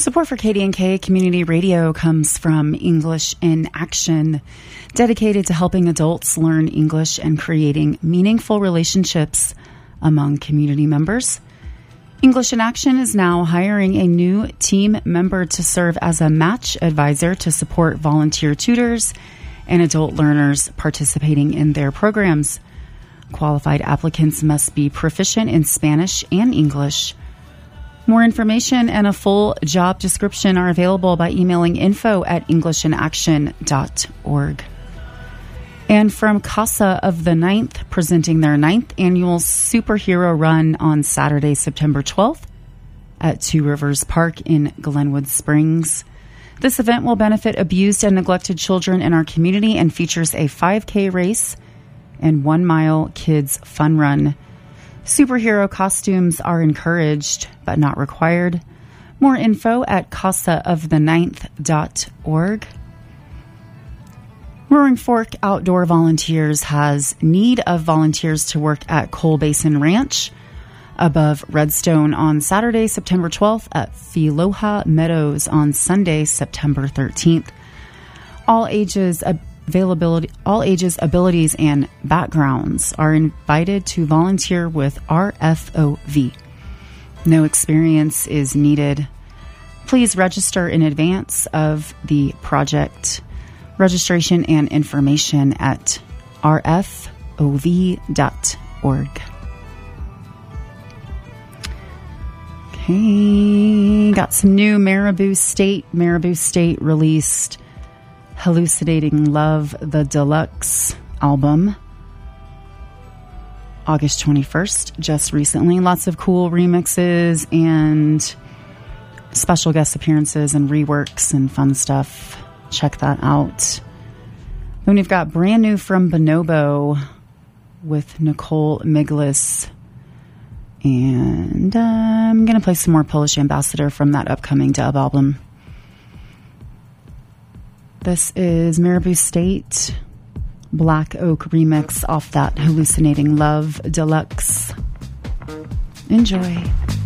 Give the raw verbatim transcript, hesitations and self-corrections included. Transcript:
Support for K D and K Community Radio comes from English in Action, dedicated to helping adults learn English and creating meaningful relationships among community members. English in Action is now hiring a new team member to serve as a match advisor to support volunteer tutors and adult learners participating in their programs. Qualified applicants must be proficient in Spanish and English. More information and a full job description are available by emailing info at english in action dot org. And from Casa of the Ninth, presenting their ninth annual superhero run on Saturday, September twelfth at Two Rivers Park in Glenwood Springs. This event will benefit abused and neglected children in our community and features a five K race and one mile kids fun run. Superhero costumes are encouraged, but not required. More info at casa of the ninth dot org. Roaring Fork Outdoor Volunteers has need of volunteers to work at Coal Basin Ranch above Redstone on Saturday, September twelfth at Filoha Meadows on Sunday, September thirteenth. All ages availability, all ages, abilities, and backgrounds are invited to volunteer with R F O V. No experience is needed. Please register in advance of the project. Registration and information at r f o v dot org. Okay, got some new Marabou State. Marabou State released Hallucinating Love, the deluxe album, August twenty-first, just recently. Lots of cool remixes and special guest appearances and reworks and fun stuff. Check that out. Then we've got brand new from Bonobo with Nicole Miglis. And uh, I'm going to play some more Polish Ambassador from that upcoming dub album. This is Marabou State, Black Oak remix off that Hallucinating Love Deluxe. Enjoy.